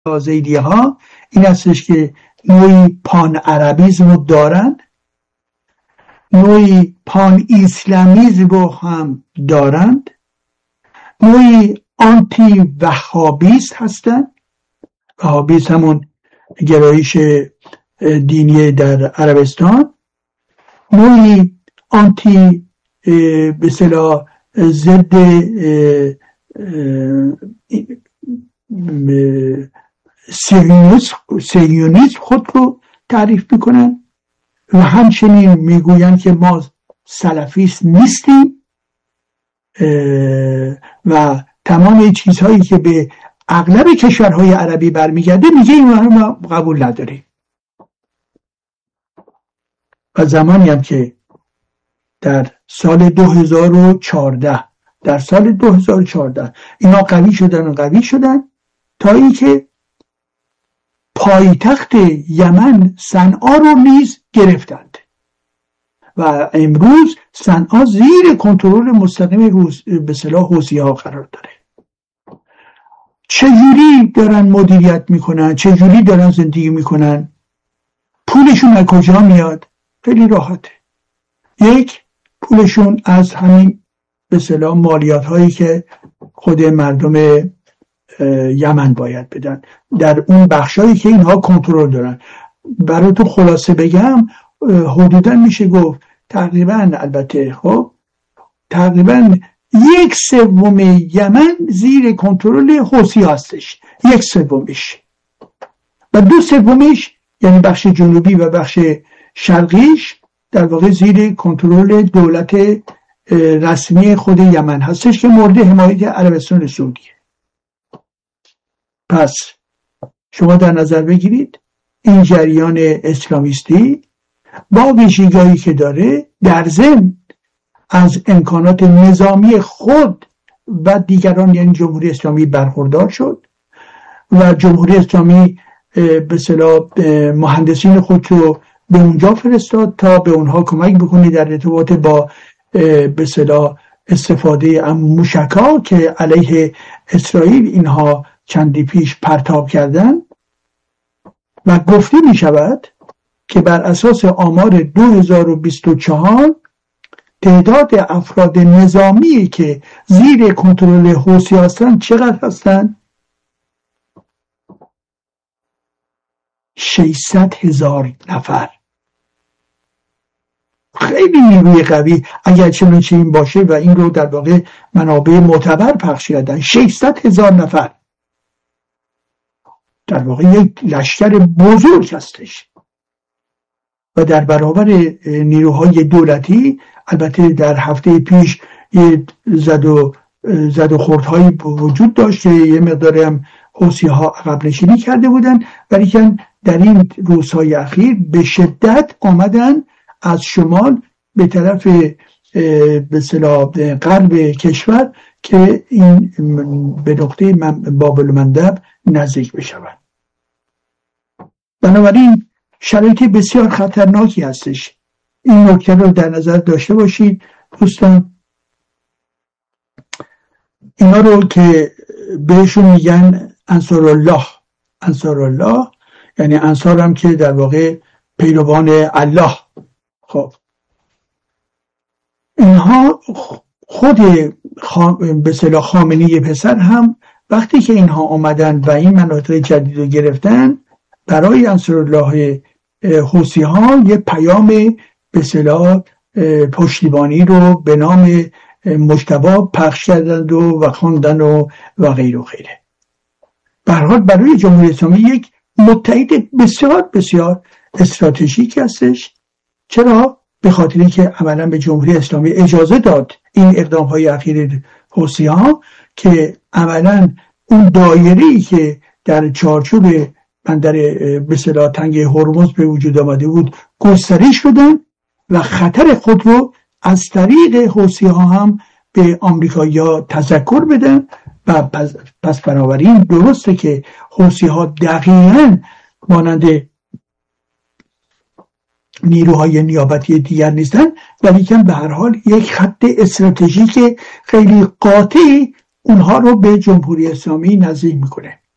زیدی ها این هستش که نوعی پان عربیزم رو دارند، نوعی پان ایسلامیزم رو هم دارند، نوعی آنتی وهابیست هستند. وهابیست همون گرایش دینی در عربستان، نوعی آنتی به اصطلاح ضد صهیونیسم خود رو تعریف میکنن و همچنین میگویند که ما سلفیست نیستیم و تمام چیزهایی که به اغلب کشورهای عربی برمیگرده میگه این رو ما قبول نداریم. و زمانی هم که در سال 2014 اینا قوی شدن تا اینکه پایتخت یمن صنعا رو نیز گرفتند و امروز صنعا زیر کنترل مستقیم به اصطلاح حوثی‌ها قرار داره. چجوری دارن مدیریت میکنن، چجوری دارن زندگی میکنن، پولشون از کجا میاد؟ خیلی راحته. یک، پولشون از همین به اصطلاح مالیات هایی که خود مردم یمن باید بدن در اون بخشایی که اینها کنترل دارن. برای تو خلاصه بگم حدودا میشه گفت تقریبا 1/3 یمن زیر کنترل حوثی هستش، 1/3 و 2/3 یعنی بخش جنوبی و بخش شرقیش در واقع زیر کنترل دولت رسمی خود یمن هستش که مورد حمایت عربستان سعودیه. پس شما در نظر بگیرید این جریان اسلامیستی با ویژگی‌هایی که داره در ضمن از امکانات نظامی خود و دیگران یعنی جمهوری اسلامی برخوردار شد و جمهوری اسلامی به اصطلاح مهندسین خود رو به اونجا فرستاد تا به اونها کمک بکنه در ارتباط با به اصطلاح استفاده از موشک‌ها که علیه اسرائیل اینها چندی پیش پرتاب کردن. و گفته می شود که بر اساس آمار 2024 تعداد افراد نظامی که زیر کنترل حوثی هستند چقدر هستند؟ 600,000 نفر. خیلی نیروی قوی اگر چنانچه این باشه و این رو در واقع منابع معتبر پخش کردن. 600,000 نفر در واقع یک لشکر بزرگ هستش و در برابر نیروهای دولتی البته در هفته پیش یه زد و خوردهایی وجود داشت که یه مقداری هم حوثی‌ها عقب نشینی کرده بودن، ولی که در این روزهای اخیر به شدت آمدن از شمال به طرف به اصطلاح غرب کشور که این به نقطه باب المندب نزدیک بشوند. بنابراین شرایط بسیار خطرناکی هستش. این نکته رو در نظر داشته باشید دوستان. اینا رو که بهشون میگن انصار الله یعنی انصار هم که در واقع پیروان الله. خب اینها خود به اصطلاح خامنه‌ای پسر هم وقتی که اینها آمدن و این مناطق جدید رو گرفتن برای انصار الله حوثی ها یه پیام به اصطلاح پشتیبانی رو به نام مجتبی پخش کردند و خواندن و غیر و غیره. به هر حال برای جمهوری اسلامی یک متحد بسیار بسیار استراتژیک هستش. چرا؟ به خاطری که عملا به جمهوری اسلامی اجازه داد این اقدام های اخیر حوثی ها که عملا اون دایره‌ای که در چارچوب بندر به اصطلاح تنگ هرمز به وجود آمده بود گسترش شدن و خطر خود رو از طریق حوثی ها هم به آمریکایی‌ها تذکر بدن و پس بنابراین درسته که حوثی ها دقیقاً مانند نیروهای نیابتی دیگر نیستن، ولی که به هر حال یک خط استراتژیک خیلی قاطعی اونها رو به جمهوری اسلامی نزدیک میکنه.